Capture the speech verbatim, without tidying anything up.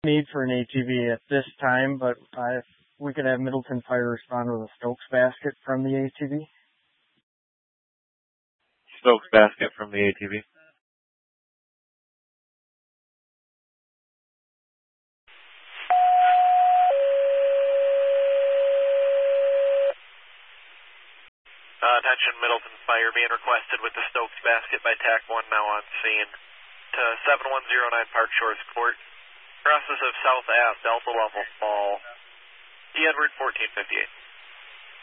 need for an A T V at this time, but uh, if we could have Middleton Fire respond with a Stokes basket from the A T V. Stokes basket from the A T V. Uh, attention, Middleton Fire being requested with the Stokes basket by T A C one now on scene to seven one zero nine Park Shores Court. Process of South Ave, Delta level fall. E. Edward fourteen fifty-eight.